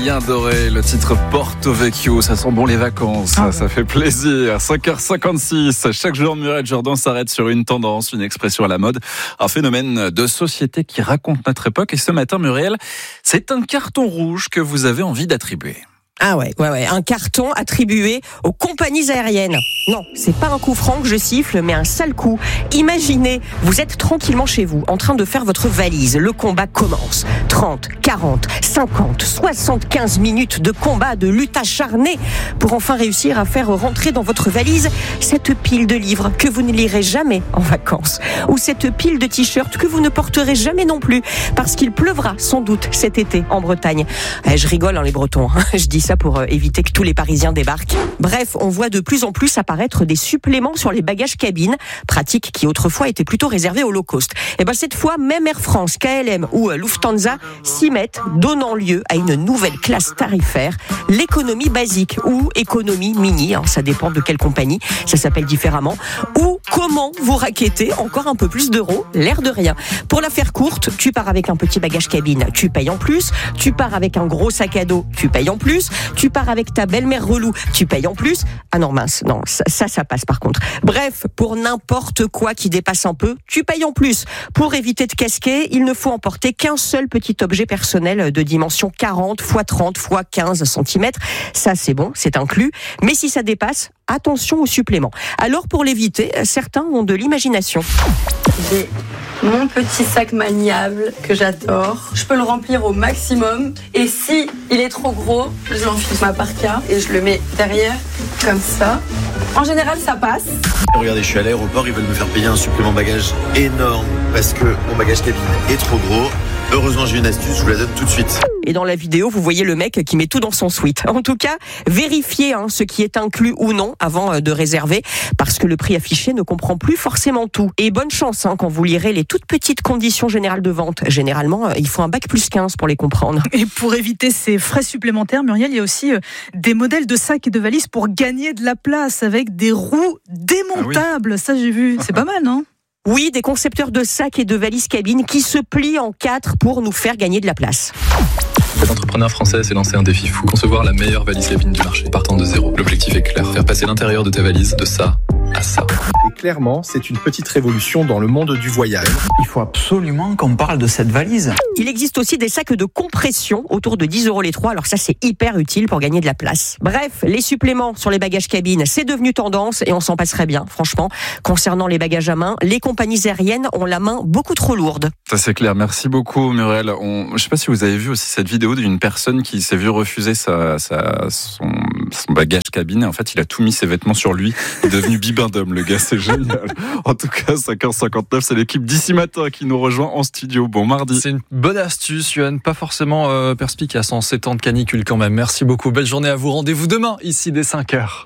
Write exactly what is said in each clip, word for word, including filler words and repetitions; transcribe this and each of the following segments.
Julien Doré, le titre Porto Vecchio, ça sent bon les vacances, ah ouais. Ça fait plaisir. cinq heures cinquante-six, chaque jour Muriel Jourdan s'arrête sur une tendance, une expression à la mode, un phénomène de société qui raconte notre époque. Et ce matin, Muriel, c'est un carton rouge que vous avez envie d'attribuer. Ah ouais, ouais, ouais, un carton attribué aux compagnies aériennes. Non, c'est pas un coup franc que je siffle, mais un sale coup. Imaginez, vous êtes tranquillement chez vous, en train de faire votre valise. Le combat commence. trente, quarante, cinquante, soixante-quinze minutes de combat, de lutte acharnée pour enfin réussir à faire rentrer dans votre valise cette pile de livres que vous ne lirez jamais en vacances. Ou cette pile de t-shirts que vous ne porterez jamais non plus, parce qu'il pleuvra sans doute cet été en Bretagne. Eh, je rigole, hein, les Bretons, hein. Je dis ça pour éviter que tous les Parisiens débarquent. Bref, on voit de plus en plus apparaître des suppléments sur les bagages cabines, pratique qui autrefois était plutôt réservée au low cost. Et ben cette fois, même Air France, K L M ou Lufthansa s'y mettent, donnant lieu à une nouvelle classe tarifaire, l'économie basique ou économie mini, hein, ça dépend de quelle compagnie, ça s'appelle différemment, ou comment vous raquettez encore un peu plus d'euros, l'air de rien. Pour la faire courte, tu pars avec un petit bagage cabine, tu payes en plus, tu pars avec un gros sac à dos, tu payes en plus, tu pars avec ta belle-mère relou, tu payes en plus. Ah non mince, non, ça, ça, ça passe par contre. Bref, pour n'importe quoi qui dépasse un peu, tu payes en plus. Pour éviter de casquer, il ne faut emporter qu'un seul petit objet personnel de dimension quarante par trente par quinze centimètres. Ça c'est bon, c'est inclus. Mais si ça dépasse, attention au supplément. Alors pour l'éviter, certains ont de l'imagination. J'ai mon petit sac maniable que j'adore. Je peux le remplir au maximum. Et si il est trop gros, je l'enfile ma parka et je le mets derrière, comme ça. En général, ça passe. Regardez, je suis à l'aéroport, ils veulent me faire payer un supplément bagage énorme parce que mon bagage cabine est trop gros. Heureusement, j'ai une astuce, je vous la donne tout de suite. Et dans la vidéo, vous voyez le mec qui met tout dans son suite. En tout cas, vérifiez hein, ce qui est inclus ou non avant de réserver, parce que le prix affiché ne comprend plus forcément tout. Et bonne chance hein, quand vous lirez les toutes petites conditions générales de vente. Généralement, il faut un bac plus quinze pour les comprendre. Et pour éviter ces frais supplémentaires, Muriel, il y a aussi des modèles de sacs et de valises pour gagner de la place avec des roues démontables. Ah oui. Ça, j'ai vu. C'est pas mal, non ? Oui, des concepteurs de sacs et de valises cabines qui se plient en quatre pour nous faire gagner de la place. Cet entrepreneur français s'est lancé un défi fou. Concevoir la meilleure valise cabine du marché, partant de zéro. L'objectif est clair, faire passer l'intérieur de ta valise de ça à ça. Et clairement, c'est une petite révolution dans le monde du voyage. Il faut absolument qu'on parle de cette valise. Il existe aussi des sacs de compression autour de dix euros les trois. Alors ça, c'est hyper utile pour gagner de la place. Bref, les suppléments sur les bagages cabines, c'est devenu tendance et on s'en passerait bien, franchement. Concernant les bagages à main, les compagnies aériennes ont la main beaucoup trop lourde. Ça, c'est clair. Merci beaucoup, Muriel. On... Je ne sais pas si vous avez vu aussi cette vidéo d'une personne qui s'est vue refuser sa, sa, son, son bagage cabine. En fait, il a tout mis ses vêtements sur lui. Il est devenu bibin d'homme, le gars. C'est génial. En tout cas, cinq heures cinquante-neuf, c'est l'équipe d'ici matin qui nous rejoint en studio. Bon mardi. C'est une bonne astuce, Yoann. Pas forcément euh, perspicace en ces temps de canicule quand même. Merci beaucoup. Belle journée à vous. Rendez-vous demain, ici dès cinq heures.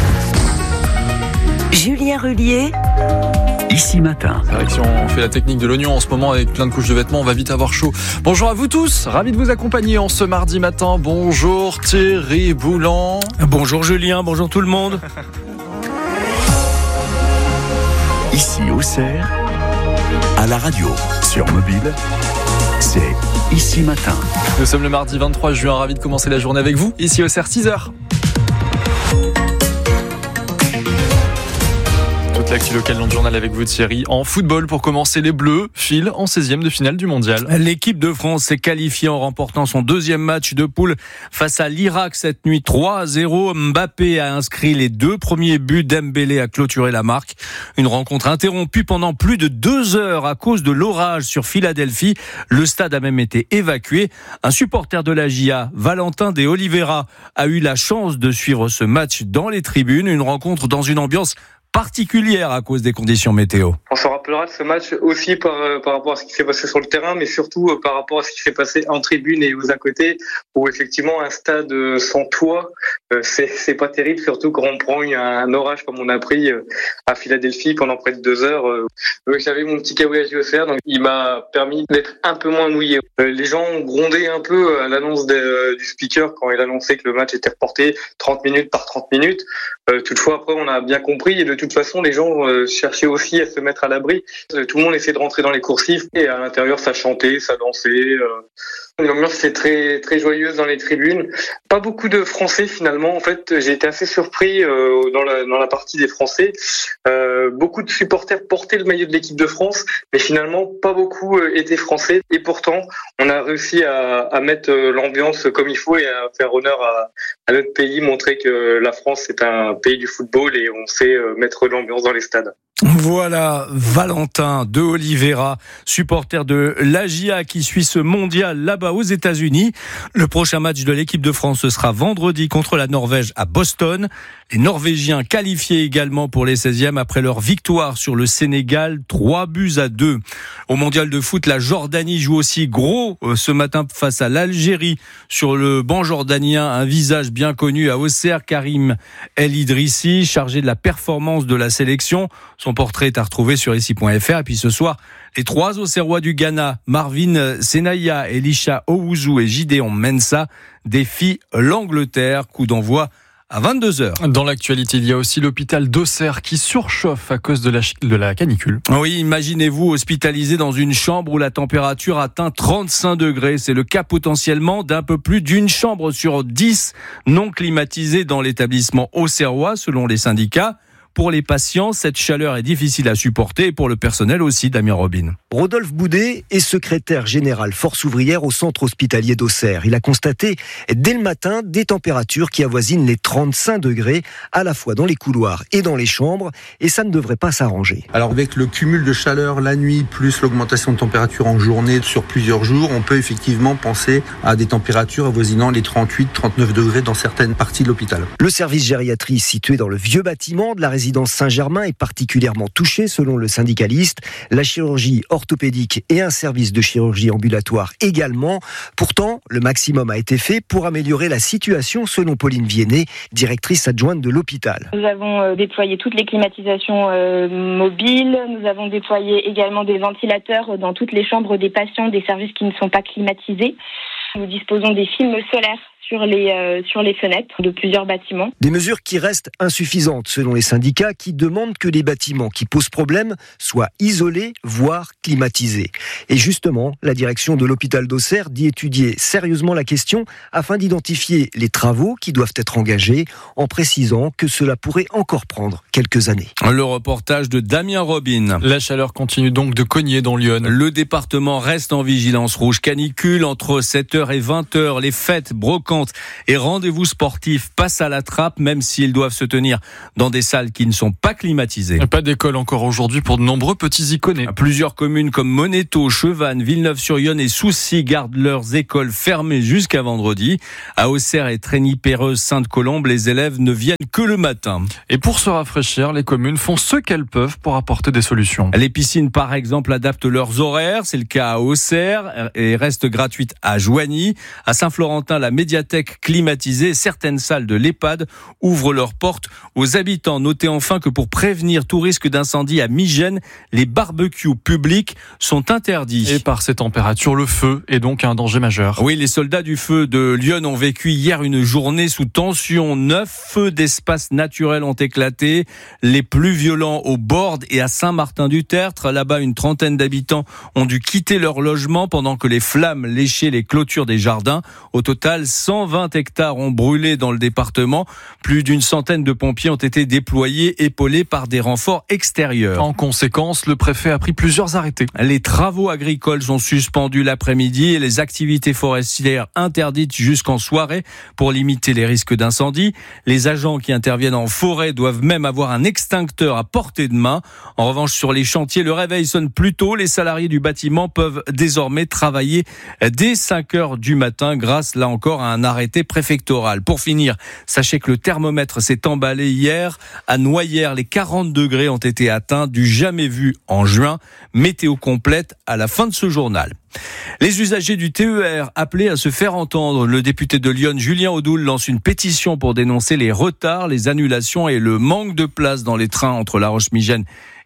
Julien Rullier. Ici matin. C'est vrai que si on fait la technique de l'oignon en ce moment avec plein de couches de vêtements, on va vite avoir chaud. Bonjour à vous tous, ravi de vous accompagner en ce mardi matin. Bonjour Thierry Boulan. Bonjour Julien, bonjour tout le monde. Ici Auxerre, à la radio, sur mobile, c'est Ici Matin. Nous sommes le mardi vingt-trois juin, ravi de commencer la journée avec vous, ici Auxerre, six heures. L'actu locale dans le journal avec vous Thierry. En football pour commencer, les Bleus filent en seizième de finale du mondial. L'équipe de France s'est qualifiée en remportant son deuxième match de poule face à l'Irak cette nuit trois à zéro. Mbappé a inscrit les deux premiers buts, Dembélé a clôturé la marque. Une rencontre interrompue pendant plus de deux heures à cause de l'orage sur Philadelphie. Le stade a même été évacué. Un supporter de la J A, Valentin de Oliveira, a eu la chance de suivre ce match dans les tribunes. Une rencontre dans une ambiance particulière à cause des conditions météo. On se rappellera de ce match aussi par, euh, par rapport à ce qui s'est passé sur le terrain, mais surtout euh, par rapport à ce qui s'est passé en tribune et aux à côté, où effectivement un stade euh, sans toit, euh, c'est, c'est pas terrible, surtout quand on prend un, un orage comme on a pris euh, à Philadelphie pendant près de deux heures. Euh, j'avais mon petit kawaii à J O C R, donc il m'a permis d'être un peu moins mouillé. Euh, les gens ont grondé un peu à l'annonce de, euh, du speaker quand il annonçait que le match était reporté trente minutes par trente minutes. Euh, toutefois, après, on a bien compris et de toute façon, les gens euh, cherchaient aussi à se mettre à l'abri. Tout le monde essayait de rentrer dans les coursives et à l'intérieur, ça chantait, ça dansait. Euh... L'ambiance c'est très très joyeuse dans les tribunes. Pas beaucoup de Français finalement. En fait, j'ai été assez surpris euh, dans la dans la partie des Français. Euh, beaucoup de supporters portaient le maillot de l'équipe de France, mais finalement pas beaucoup euh, étaient Français. Et pourtant, on a réussi à, à mettre euh, l'ambiance comme il faut et à faire honneur à, à notre pays, montrer que la France est un pays du football et on sait euh, mettre l'ambiance dans les stades. Voilà Valentin de Oliveira, supporter de l'A J A qui suit ce mondial là-bas aux États-Unis. Le prochain match de l'équipe de France ce sera vendredi contre la Norvège à Boston. Les Norvégiens qualifiés également pour les seizièmes après leur victoire sur le Sénégal, trois buts à deux. Au mondial de foot, la Jordanie joue aussi gros ce matin face à l'Algérie. Sur le banc jordanien, un visage bien connu à Auxerre, Karim El Idrissi, chargé de la performance de la sélection. Son portrait est à retrouver sur ici point f r. Et puis ce soir, les trois Auxerrois du Ghana, Marvin Senaya, Elisha Owuzu et Gideon Mensah, défient l'Angleterre. Coup d'envoi à vingt-deux heures. Dans l'actualité, il y a aussi l'hôpital d'Auxerre qui surchauffe à cause de la, de la canicule. Oui, imaginez-vous hospitalisé dans une chambre où la température atteint trente-cinq degrés. C'est le cas potentiellement d'un peu plus d'une chambre sur dix non climatisée dans l'établissement auxerrois, selon les syndicats. Pour les patients, cette chaleur est difficile à supporter et pour le personnel aussi, Damien Robin. Rodolphe Boudet est secrétaire général force ouvrière au centre hospitalier d'Auxerre. Il a constaté dès le matin des températures qui avoisinent les trente-cinq degrés, à la fois dans les couloirs et dans les chambres, et ça ne devrait pas s'arranger. Alors avec le cumul de chaleur la nuit, plus l'augmentation de température en journée sur plusieurs jours, on peut effectivement penser à des températures avoisinant les trente-huit à trente-neuf degrés dans certaines parties de l'hôpital. Le service gériatrie situé dans le vieux bâtiment de la résidence Saint-Germain est particulièrement touché selon le syndicaliste. La chirurgie orthopédique et un service de chirurgie ambulatoire également. Pourtant, le maximum a été fait pour améliorer la situation selon Pauline Viennet, directrice adjointe de l'hôpital. Nous avons déployé toutes les climatisations euh, mobiles. Nous avons déployé également des ventilateurs dans toutes les chambres des patients, des services qui ne sont pas climatisés. Nous disposons des films solaires sur les, euh, sur les fenêtres de plusieurs bâtiments. Des mesures qui restent insuffisantes selon les syndicats qui demandent que les bâtiments qui posent problème soient isolés, voire climatisés. Et justement, la direction de l'hôpital d'Auxerre dit étudier sérieusement la question afin d'identifier les travaux qui doivent être engagés en précisant que cela pourrait encore prendre quelques années. Le reportage de Damien Robin. La chaleur continue donc de cogner dans Lyon. Le département reste en vigilance rouge canicule entre sept heures et vingt heures. Les fêtes, brocantes et rendez-vous sportifs passent à la trappe, même s'ils doivent se tenir dans des salles qui ne sont pas climatisées. Pas d'école encore aujourd'hui pour de nombreux petits iconés. Plusieurs communes comme Monéto, Chevannes, Villeneuve-sur-Yonne et Soucy gardent leurs écoles fermées jusqu'à vendredi. À Auxerre et Trény-Perreuse, Sainte-Colombe, les élèves ne viennent que le matin. Et pour se rafraîchir, les communes font ce qu'elles peuvent pour apporter des solutions. Les piscines, par exemple, adaptent leurs horaires. C'est le cas à Auxerre et restent gratuites à Joigny. À Saint-Florentin, la médiathèque climatisée, certaines salles de l'EHPAD ouvrent leurs portes aux habitants. Notez enfin que pour prévenir tout risque d'incendie à Migène, les barbecues publics sont interdits. Et par ces températures, le feu est donc un danger majeur. Oui, les soldats du feu de Lyon ont vécu hier une journée sous tension. Neuf feux d'espace naturel ont éclaté, les plus violents au Borde et à Saint-Martin-du-Tertre. Là-bas, une trentaine d'habitants ont dû quitter leur logement pendant que les flammes léchaient les clôtures des jardins. Au total, cent vingt hectares ont brûlé dans le département. Plus d'une centaine de pompiers ont été déployés, épaulés par des renforts extérieurs. En conséquence, le préfet a pris plusieurs arrêtés. Les travaux agricoles sont suspendus l'après-midi et les activités forestières interdites jusqu'en soirée pour limiter les risques d'incendie. Les agents qui interviennent en forêt doivent même avoir un extincteur à portée de main. En revanche, sur les chantiers, le réveil sonne plus tôt. Les salariés du bâtiment peuvent désormais travailler dès cinq heures du matin grâce, là encore, à un arrêté préfectoral. Pour finir, sachez que le thermomètre s'est emballé hier. À Noyères, les quarante degrés ont été atteints, du jamais vu en juin. Météo complète à la fin de ce journal. Les usagers du T E R appelés à se faire entendre. Le député de Lyon, Julien Audoul, lance une pétition pour dénoncer les retards, les annulations et le manque de place dans les trains entre La Roche-Migène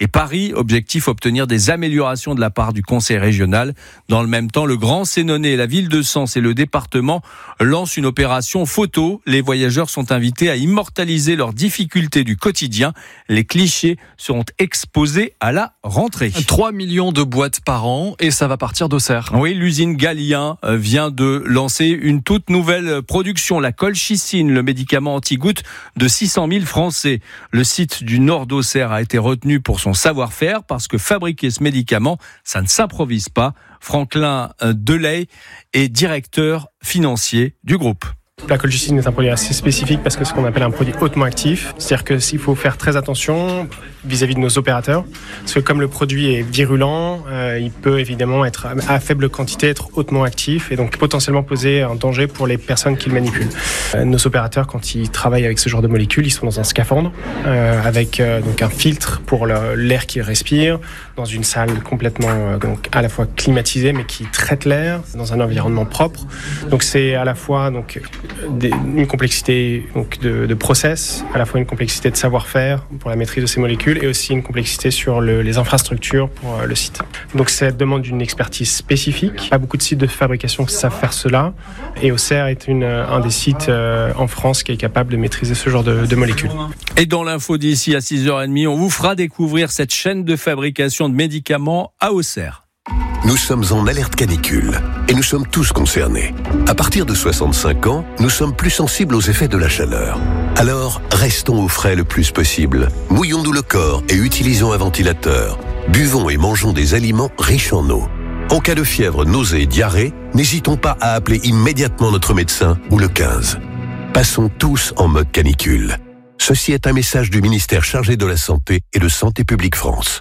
et Paris. Objectif, obtenir des améliorations de la part du conseil régional. Dans le même temps, le Grand Sénonais, la ville de Sens et le département lancent une opération photo. Les voyageurs sont invités à immortaliser leurs difficultés du quotidien. Les clichés seront exposés à la rentrée. trois millions de boîtes par an et ça va partir d'Auxerre. Oui, l'usine Galien vient de lancer une toute nouvelle production, la colchicine, le médicament anti-goutte de six cent mille Français. Le site du nord d'Auxerre a été retenu pour son savoir-faire parce que fabriquer ce médicament, ça ne s'improvise pas. Franklin Delay est directeur financier du groupe. La colchicine est un produit assez spécifique parce que c'est ce qu'on appelle un produit hautement actif. C'est-à-dire qu'il faut faire très attention vis-à-vis de nos opérateurs. Parce que comme le produit est virulent, euh, il peut évidemment être à faible quantité, être hautement actif et donc potentiellement poser un danger pour les personnes qui le manipulent. Euh, nos opérateurs, quand ils travaillent avec ce genre de molécules, ils sont dans un scaphandre euh, avec euh, donc un filtre pour le, l'air qu'ils respirent, dans une salle complètement euh, donc à la fois climatisée mais qui traite l'air dans un environnement propre. Donc c'est à la fois donc Des, une complexité donc, de, de process, à la fois une complexité de savoir-faire pour la maîtrise de ces molécules et aussi une complexité sur le, les infrastructures pour euh, le site. Donc ça demande une expertise spécifique. Pas beaucoup de sites de fabrication savent faire cela et Auxerre est une, un des sites euh, en France qui est capable de maîtriser ce genre de, de molécules. Et dans l'info d'ici à six heures trente, on vous fera découvrir cette chaîne de fabrication de médicaments à Auxerre. Nous sommes en alerte canicule et nous sommes tous concernés. À partir de soixante-cinq ans, nous sommes plus sensibles aux effets de la chaleur. Alors, restons au frais le plus possible. Mouillons-nous le corps et utilisons un ventilateur. Buvons et mangeons des aliments riches en eau. En cas de fièvre, nausée et diarrhée, n'hésitons pas à appeler immédiatement notre médecin ou le quinze. Passons tous en mode canicule. Ceci est un message du ministère chargé de la Santé et de Santé publique France.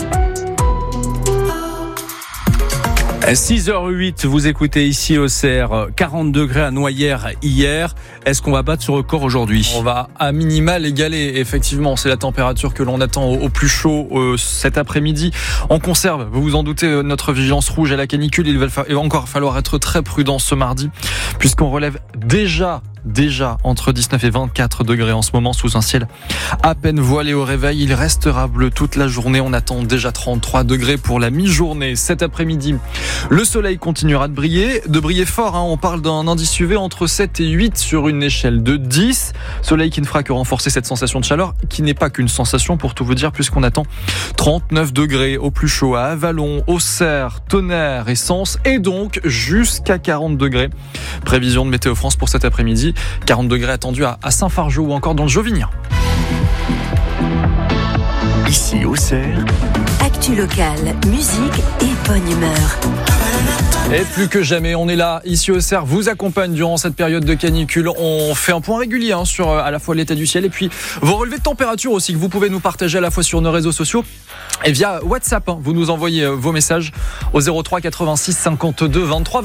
six heures huit, vous écoutez ici Auxerre, quarante degrés à Noyères hier. Est-ce qu'on va battre ce record aujourd'hui ? On va à minima l'égaler, effectivement. C'est la température que l'on attend au, au plus chaud euh, cet après-midi. On conserve, vous vous en doutez, notre vigilance rouge à la canicule. Il va, fa- il va encore falloir être très prudent ce mardi, puisqu'on relève déjà Déjà entre dix-neuf et vingt-quatre degrés en ce moment sous un ciel à peine voilé au réveil. Il restera bleu toute la journée. On attend déjà trente-trois degrés pour la mi-journée. Cet après-midi, le soleil continuera de briller, de briller fort. Hein. On parle d'un indice U V entre sept et huit sur une échelle de dix. Soleil qui ne fera que renforcer cette sensation de chaleur, qui n'est pas qu'une sensation pour tout vous dire, puisqu'on attend trente-neuf degrés au plus chaud à Avallon, Auxerre, Tonnerre et Sens, et donc jusqu'à quarante degrés. Prévision de Météo France pour cet après-midi. quarante degrés attendus à Saint-Fargeau ou encore dans le Jovignan. Ici Auxerre. Actu locale, musique et bonne humeur. Et plus que jamais, on est là, ici Auxerre, vous accompagne durant cette période de canicule. On fait un point régulier hein, sur à la fois l'état du ciel et puis vos relevés de température aussi que vous pouvez nous partager à la fois sur nos réseaux sociaux et via WhatsApp. Hein, vous nous envoyez vos messages au zéro trois quatre-vingt-six cinquante-deux vingt-trois